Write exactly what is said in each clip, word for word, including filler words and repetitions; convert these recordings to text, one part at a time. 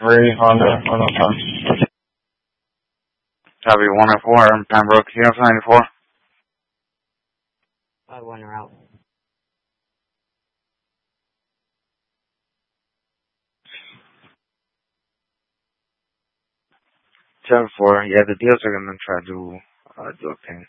three Honda, Honda Time. Copy one oh four, Pembroke, Uniform ninety-four. I went out. seven four, yeah, the deals are going to try to do, uh, do a ping.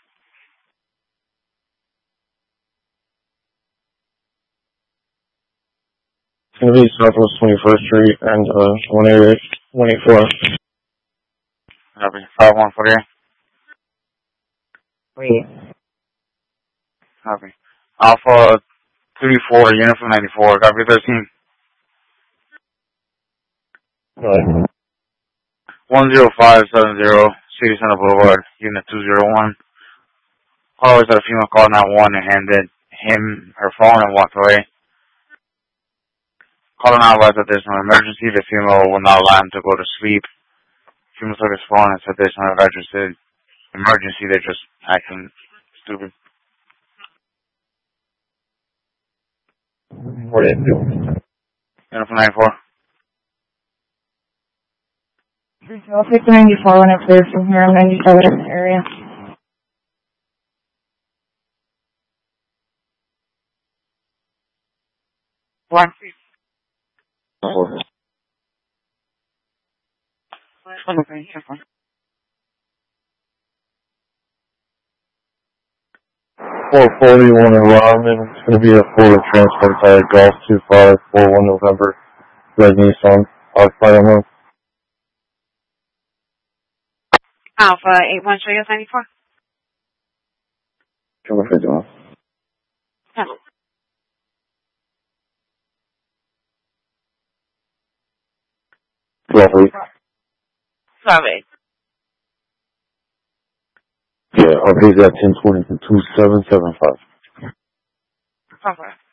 It's going to be Southwest twenty-first Street and uh, one eighty-four. Copy, five one forty-eight. Wait. Copy. Alpha three four, Uniform ninety-four, copy thirteen. Right. one zero five seven zero, City Center Boulevard, Unit two zero one. Always had a female call nine one and handed him her phone and walked away. Calling out advised that there's no emergency. The female will not allow him to go to sleep. Female took his phone and said there's no emergency. Emergency, they're just acting stupid. What are you doing? Uniform ninety-four. I'll take the ninety-four when it clears from here. I'm ninety-seven area. One. four forty-one in Rodman. It's going to be a Florida transport tire, Golf two five four one November. Red Nissan. Occupied on Alpha eight one, show you ninety-four. Come on, doing? Yeah. Lovely. Sorry. Yeah, I'll pay that ten twenty for two seven seven five. Okay.